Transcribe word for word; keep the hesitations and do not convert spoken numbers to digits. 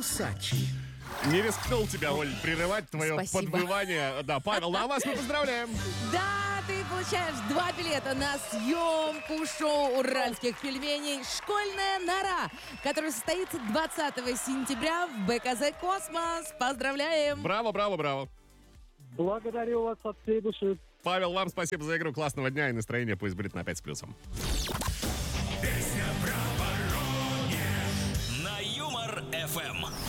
кусачий. Не рискнул тебя, Оль, прерывать твое Спасибо. подвывание. Да, Павел, ну а вас мы поздравляем. Да, ты получаешь два билета на съемку шоу уральских пельменей «Школьная нора», которое состоится двадцатого сентября в БКЗ «Космос». Поздравляем! Браво, браво, браво. Благодарю вас от всей души. Павел, вам спасибо за игру. Классного дня и настроения. Пусть будет на пять с плюсом. Песня про Воронеж на Юмор ФМ.